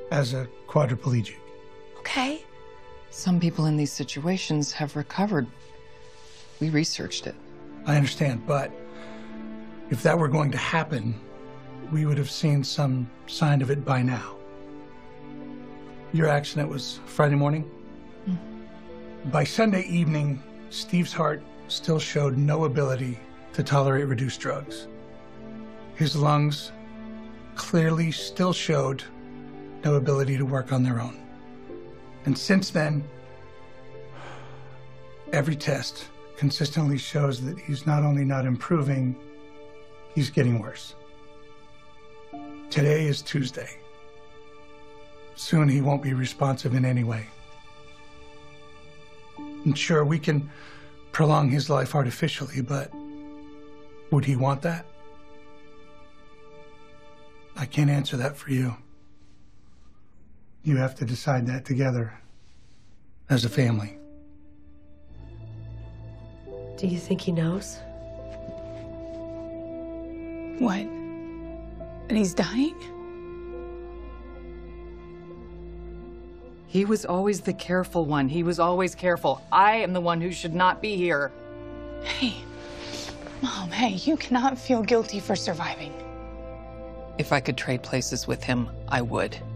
as a quadriplegic. Okay. Some people in these situations have recovered. We researched it. I understand, but if that were going to happen, we would have seen some sign of it by now. Your accident was Friday morning? By Sunday evening, Steve's heart still showed no ability to tolerate reduced drugs. His lungs clearly still showed no ability to work on their own. And since then, every test consistently shows that he's not only not improving, he's getting worse. Today is Tuesday. Soon he won't be responsive in any way. And sure, we can prolong his life artificially, but would he want that? I can't answer that for you. You have to decide that together as a family. Do you think he knows? What? And he's dying? He was always the careful one. He was always careful. I am the one who should not be here. Hey, Mom, hey, you cannot feel guilty for surviving. If I could trade places with him, I would.